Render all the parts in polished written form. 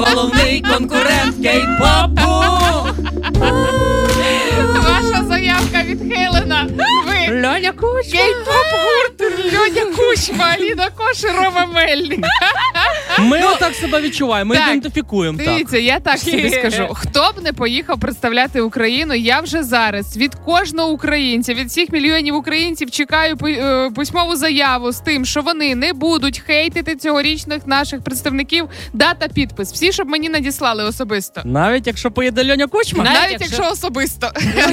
головний конкурент кей-попу. Ваша заявка відхилена. Ви Льоня Кучма. кей-поп гурт Льоня Кучма, Аліна Кош і Рома Мельник. Ми отак себе відчуваємо, ми так, ідентифікуємо. Дивіться, я так собі скажу. Хто б не поїхав представляти Україну, я вже зараз від кожного українця, від всіх мільйонів українців чекаю письмову заяву з тим, що вони не будуть хейтити цьогорічних наших представників. Дата, підпис. Всі, щоб мені надіслали особисто. Навіть якщо поїде Льоня Кучма? Навіть якщо особисто.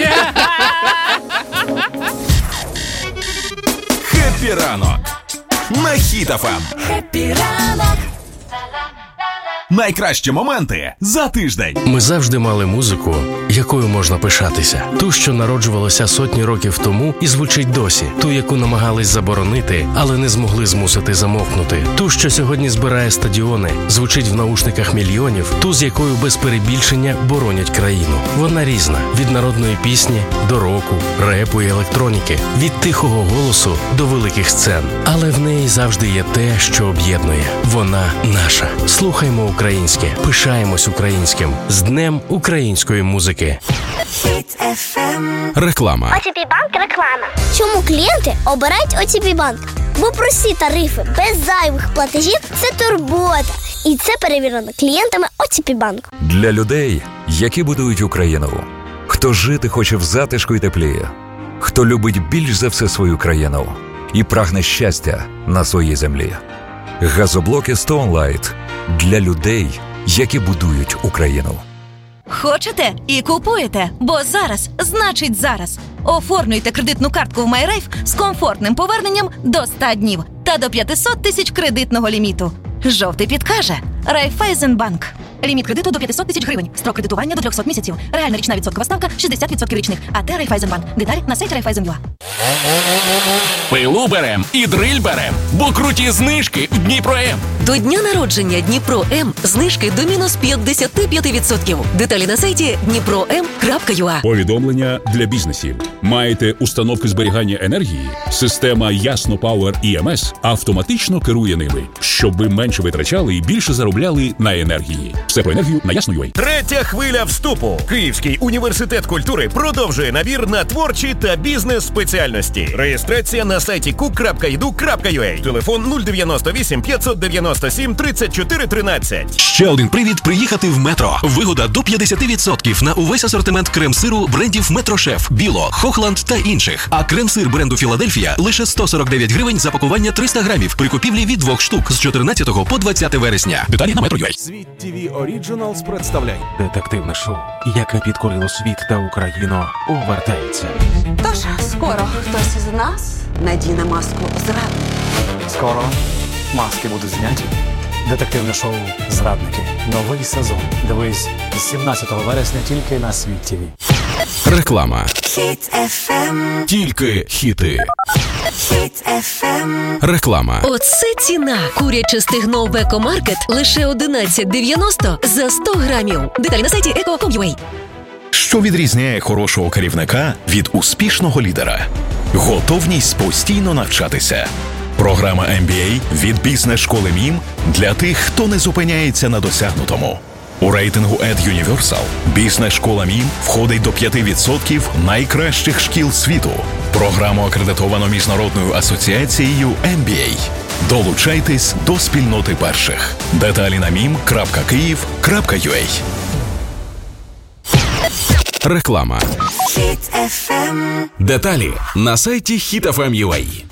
Хеппі ранок на Хіт FM. Хеппі ранок. Найкращі моменти за тиждень. Ми завжди мали музику, якою можна пишатися. Ту, що народжувалася сотні років тому і звучить досі. Ту, яку намагались заборонити, але не змогли змусити замовкнути. Ту, що сьогодні збирає стадіони, звучить в наушниках мільйонів. Ту, з якою без перебільшення боронять країну. Вона різна. Від народної пісні до року, репу і електроніки. Від тихого голосу до великих сцен. Але в неї завжди є те, що об'єднує. Вона наша. Слухаймо українське, пишаємось українським. З Днем української музики. Хіт FM. Реклама. ОТП Банк реклама. Чому клієнти обирають ОТП Банк? Бо прості тарифи без зайвих платежів – це турбота. І це перевірено клієнтами ОТП Банк. Для людей, які будують Україну. Хто жити хоче в затишку і теплі. Хто любить більш за все свою країну. І прагне щастя на своїй землі. Газоблоки Stone Light. Для людей, які будують Україну. Хочете і купуєте, бо зараз значить зараз. Оформлюйте кредитну картку в MyRafe з комфортним поверненням до 100 днів та до 500 тисяч кредитного ліміту. Жовтий підкаже Райфайзенбанк. Ліміт кредиту до 500 тисяч гривень. Строк кредитування до 300 місяців. Реальна річна відсоткова ставка 60% річних. АТ Райфайзенбанк. Деталі на сайті Райфайзен.ua. Пилу берем і дриль берем, бо круті знижки в Дніпро-М. До дня народження Дніпро-М знижки до мінус 55%. Деталі на сайті dnipro.m.ua. Повідомлення для бізнесів. Маєте установки зберігання енергії? Система Ясно Power EMS автоматично керує ними, щоб ви менше витрачали і більше заробляли на енергії. Все про енергію на Ясно.ua. Третя хвиля вступу. Київський університет культури продовжує набір на творчі та бізнес-спеціальності. Реєстрація на сайті cook.edu.ua. Телефон 098 597 34 13. Ще один привід приїхати в метро. Вигода до 50% на увесь асортимент крем-сиру брендів Метрошеф, Біло, Хохланд та інших. А крем-сир бренду Філадельфія лише 149 гривень за пакування 300 грамів при купівлі від 2 штук з 14 по 20 вересня. Деталі на Metro.ua. Світ ТВ Оріджиналс представляє детективне шоу, яке підкорило світ та Україну, повертається. Тож, скоро хтось із нас надіне маску зрадника. Скоро маски будуть зняті. Детективне шоу «Зрадники». Новий сезон. Дивись з 17 вересня тільки на Світ ТВ. Реклама. Хіт FM. Тільки хіти. Хіт FM. Реклама. Оце ціна. Куряче стегно в Екомаркет лише 11,90 за 100 грамів. Деталі на сайті eco.com.ua. Що відрізняє хорошого керівника від успішного лідера? Готовність постійно навчатися. Програма MBA від бізнес-школи МІМ для тих, хто не зупиняється на досягнутому. У рейтингу EdUniversal бізнес-школа МІМ входить до 5% найкращих шкіл світу. Програму акредитовано Міжнародною асоціацією MBA. Долучайтесь до спільноти перших. Деталі на mim.kyiv.ua. Реклама. Хіт FM. Деталі на сайті HitFM.ua.